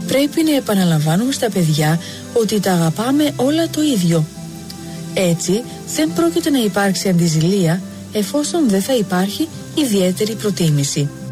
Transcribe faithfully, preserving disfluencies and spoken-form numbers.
πρέπει να επαναλαμβάνουμε στα παιδιά ότι τα αγαπάμε όλα το ίδιο. Έτσι δεν πρόκειται να υπάρξει αντιζηλία, εφόσον δεν θα υπάρχει ιδιαίτερη προτίμηση.